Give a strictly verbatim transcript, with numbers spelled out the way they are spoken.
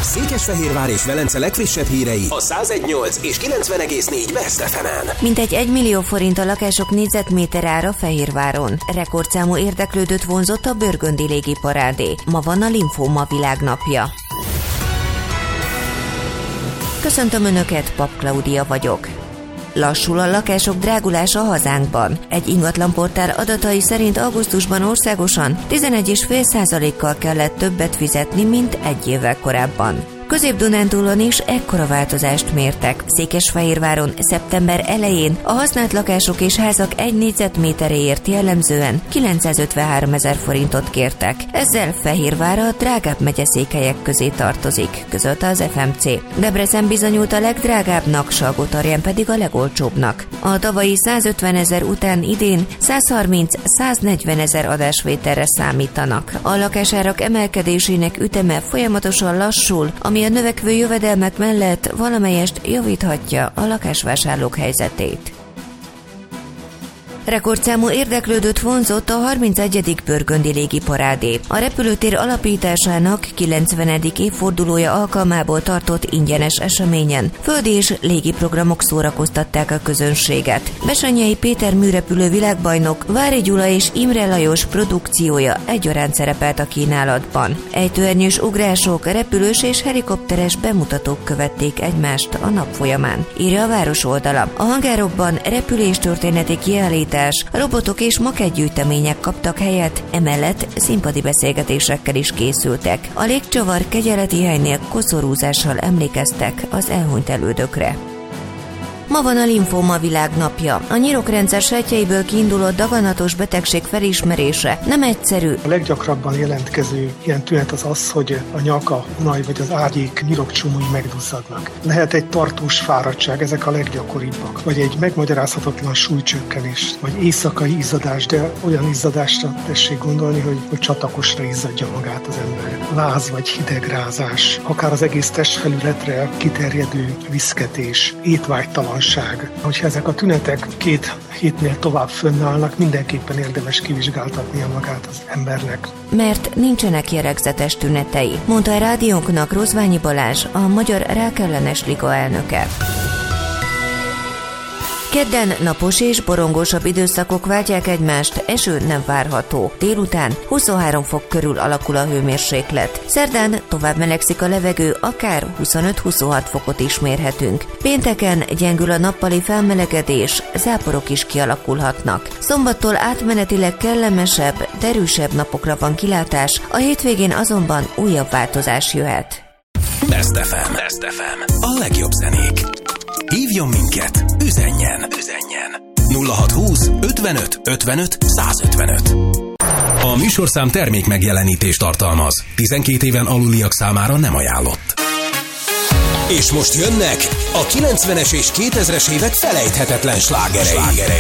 Székesfehérvár és Velence legfrissebb hírei a száz egy nyolc és kilencven egész négy Best ef emen. Mintegy egy millió forint a lakások négyzetméter ára Fehérváron. Rekordszámú érdeklődőt vonzott a Bőrgöndi Légiparádé. Ma van a Linfóma világnapja. Köszöntöm Önöket, Pap Klaudia vagyok. Lassul a lakások drágulása hazánkban. Egy ingatlanportál adatai szerint augusztusban országosan tizenegy egész öt százalékkal kellett többet fizetni, mint egy évvel korábban. Közép-Dunántúlon is ekkora változást mértek. Székesfehérváron szeptember elején a használt lakások és házak egy négyzetméteréért jellemzően kilencszázötvenhárom ezer forintot kértek. Ezzel Fehérvár a drágább megyeszékhelyek közé tartozik, közölte az ef em cé. Debrecen bizonyult a legdrágábbnak, Salgótarján pedig a legolcsóbbnak. A tavalyi százötven ezer után idén százharminc-száznegyven ezer adásvételre számítanak. A lakásárak emelkedésének üteme folyamatosan lassul, ami a növekvő jövedelmek mellett valamelyest javíthatja a lakásvásárlók helyzetét. Rekordszámú érdeklődőt vonzott a harmincegyedik Bőrgöndi Légiparádé. A repülőtér alapításának kilencvenedik évfordulója alkalmából tartott ingyenes eseményen földi és légiprogramok szórakoztatták a közönséget. Bessenyei Péter műrepülő világbajnok, Vári Gyula és Imre Lajos produkciója egyaránt szerepelt a kínálatban. Ejtőernyős ugrások, repülős és helikopteres bemutatók követték egymást a nap folyamán, írja a város oldala. A hangárokban repüléstörténeti kiállítás, robotok és makettgyűjtemények kaptak helyet, emellett színpadi beszélgetésekkel is készültek. A légcsavar kegyeleti helynél koszorúzással emlékeztek az elhunyt elődökre. Ma van a Linfóma világnapja. A nyirokrendszer sejtjeiből kiinduló daganatos betegség felismerése nem egyszerű. A leggyakrabban jelentkező ilyen tünet az az, hogy a nyaka, a hunaj vagy az ágyék nyirokcsomói megduzzadnak. Lehet egy tartós fáradtság, ezek a leggyakoribbak. Vagy egy megmagyarázhatatlan súlycsökkenés, vagy éjszakai izzadás, de olyan izzadásra tessék gondolni, hogy, hogy csatakosra izzadja magát az ember. Láz vagy hidegrázás, akár az egész testfelületre kiterjedő viszketés, étvágytalan. Hogyha ezek a tünetek két hétnél tovább fönnállnak, mindenképpen érdemes kivizsgáltatnia magát az embernek. Mert nincsenek jellegzetes tünetei, mondta a rádiónknak Rozsványi Balázs, a Magyar Rákellenes Liga elnöke. Kedden napos és borongosabb időszakok váltják egymást, eső nem várható. Délután huszonhárom fok körül alakul a hőmérséklet. Szerdán tovább melegszik a levegő, akár huszonöt-huszonhat fokot is mérhetünk. Pénteken gyengül a nappali felmelegedés, záporok is kialakulhatnak. Szombattól átmenetileg kellemesebb, derűsebb napokra van kilátás, a hétvégén azonban újabb változás jöhet. Best ef em. Best ef em. A legjobb zenék. Hívjon minket, üzenjen, üzenjen. nulla hat húsz ötvenöt ötvenöt százötvenöt. A műsorszám termék megjelenítést tartalmaz. tizenkét éven aluliak számára nem ajánlott. És most jönnek a kilencvenes és kétezres évek felejthetetlen slágerei.